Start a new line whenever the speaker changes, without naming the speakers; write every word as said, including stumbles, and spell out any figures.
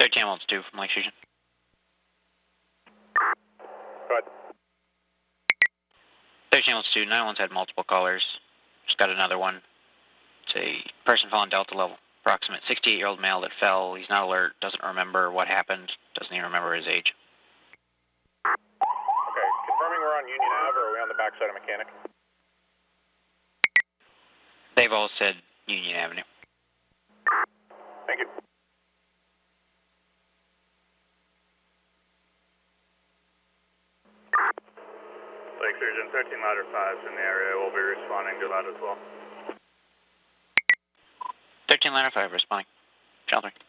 thirteen Ambulance two from Lake Station.
Go ahead.
thirteen Ambulance two, nine one one's had multiple callers. Just got another one. It's a person falling Delta level. Approximate sixty-eight-year-old male that fell. He's not alert, doesn't remember what happened, doesn't even remember his age.
Okay, confirming we're on Union Ave, or are we on the backside of Mechanic?
They've all said Union Avenue.
Thank you.
Lake Surgeon, thirteen Ladder five in the area. We'll be responding to that as well.
thirteen Ladder five responding. Shelter.